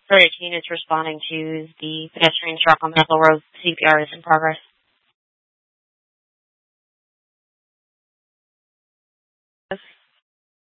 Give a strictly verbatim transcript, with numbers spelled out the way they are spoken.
thirteen is responding to the pedestrian struck on Bethel Road. C P R is in progress. Yes.